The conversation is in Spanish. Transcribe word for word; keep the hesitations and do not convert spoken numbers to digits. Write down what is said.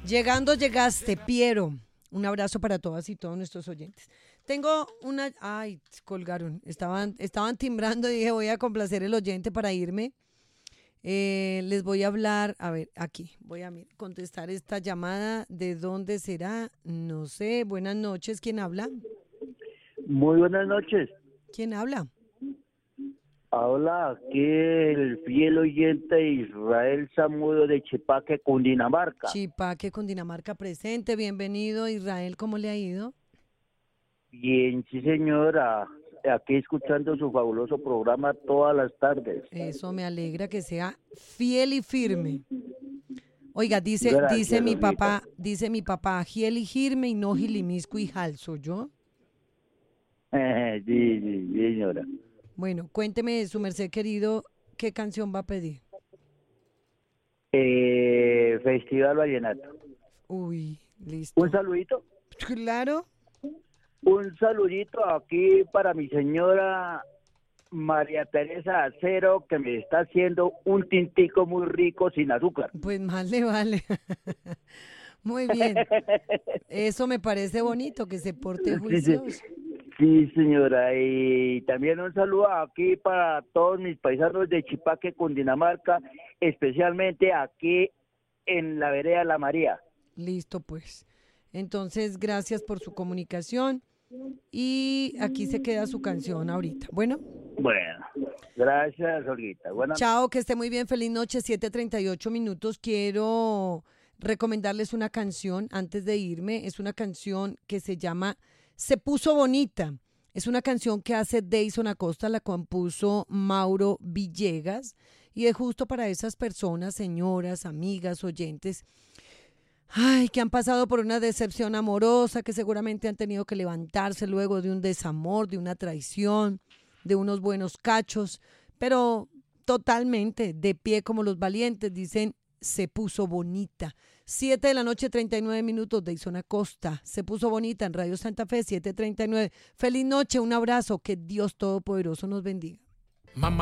Llegando llegaste, Piero. Un abrazo para todas y todos nuestros oyentes. Tengo una... Ay, colgaron. Estaban, estaban timbrando y dije, voy a complacer el oyente para irme. Eh, les voy a hablar, a ver, aquí, voy a mir- contestar esta llamada. ¿De dónde será? No sé. Buenas noches. ¿Quién habla? Muy buenas noches. ¿Quién habla? Habla aquí el fiel oyente Israel Zamudio de Chipaque, Cundinamarca. Chipaque, Cundinamarca presente. Bienvenido, Israel. ¿Cómo le ha ido? Bien, sí señora. Aquí escuchando su fabuloso programa todas las tardes. Eso me alegra que sea fiel y firme. Oiga, dice, Gracias, dice mi Olguita. papá, dice mi papá, giel y firme y no gilimisco y jalzo, ¿yo? sí, sí, señora. Bueno, cuénteme, su merced querido, ¿qué canción va a pedir? Eh, Festival Vallenato. Uy, listo. Un saludito. Claro. Un saludito aquí para mi señora María Teresa Acero, que me está haciendo un tintico muy rico sin azúcar. Pues más le vale. Muy bien. Eso me parece bonito, que se porte Sí, sí. juicioso. Sí, señora, y también un saludo aquí para todos mis paisanos de Chipaque, Cundinamarca, especialmente aquí en la vereda La María. Listo, pues. Entonces, gracias por su comunicación y aquí se queda su canción ahorita. Bueno, Bueno, gracias, Olguita. Buenas chao, que esté muy bien, feliz noche, siete treinta y ocho minutos. Quiero recomendarles una canción antes de irme. Es una canción que se llama Se puso bonita. Es una canción que hace Deison Acosta, la compuso Mauro Villegas y es justo para esas personas, señoras, amigas, oyentes, ay, que han pasado por una decepción amorosa, que seguramente han tenido que levantarse luego de un desamor, de una traición, de unos buenos cachos, pero totalmente de pie como los valientes, dicen, se puso bonita. Siete de la noche, treinta y nueve minutos, Deison Acosta, se puso bonita en Radio Santa Fe, siete treinta y nueve. Feliz noche, un abrazo, que Dios Todopoderoso nos bendiga. Mamá.